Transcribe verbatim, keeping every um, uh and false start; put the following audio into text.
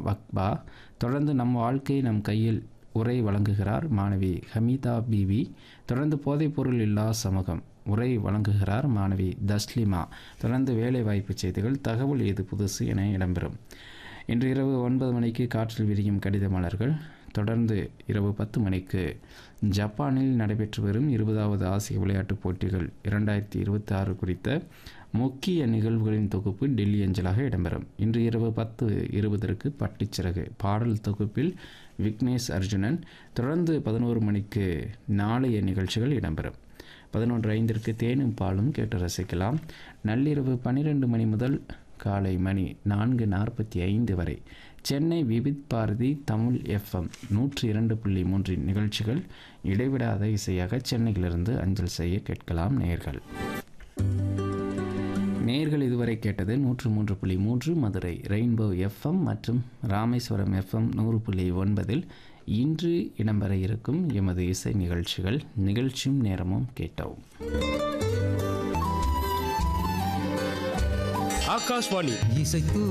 வக்பா. தொடர்ந்து நம் வாழ்க்கை நம் கையில் உரை வழங்குகிறார் மாணவி ஹமீதா பிவி. தொடர்ந்து போதைப்பொருள் இல்லா சமூகம் உரை வழங்குகிறார் மாணவி தஸ்லிமா. தொடர்ந்து வேலைவாய்ப்பு செய்திகள், தகவல் ஏது புதுசு என இடம்பெறும். இன்று இரவு ஒன்பது மணிக்கு காற்றில் விரியும் கடித மலர்கள். தொடர்ந்து இரவு பத்து மணிக்கு ஜப்பானில் நடைபெற்று வரும் இருபதாவது ஆசிய விளையாட்டுப் போட்டிகள் இரண்டாயிரத்தி இருபத்தி ஆறு குறித்த முக்கிய நிகழ்வுகளின் தொகுப்பு டெல்லி அஞ்சலாக இடம்பெறும். இன்று இரவு பத்து இருபதற்கு பட்டிச்சிறகு பாடல் தொகுப்பில் விக்னேஷ் அர்ஜுனன். தொடர்ந்து பதினோரு மணிக்கு நாளைய நிகழ்ச்சிகள் இடம்பெறும். பதினொன்று ஐந்திற்கு தேனும் பாலும் கேட்டு ரசிக்கலாம். நள்ளிரவு பன்னிரெண்டு மணி முதல் காலை மணி நான்கு நாற்பத்தி ஐந்து வரை சென்னை விவித் பாரதி தமிழ் எஃப்எம் நூற்றி இரண்டு புள்ளி மூன்றின் நிகழ்ச்சிகள் இடைவிடாத இசையாக சென்னையிலிருந்து அஞ்சல் செய்ய கேட்கலாம். நேர்கள் நேர்கள் இதுவரை கேட்டது நூற்று மூன்று புள்ளி மூன்று மதுரை ரெயின்போ எஃப்எம் மற்றும் ராமேஸ்வரம் எஃப்எம் நூறு புள்ளி ஒன்பதில் இன்று இடம்பெற இருக்கும் எமது இசை நிகழ்ச்சிகள். நிகழ்ச்சியும் நேரமும் கேட்டோம். ஆகாஷ்வாணி இசைத்து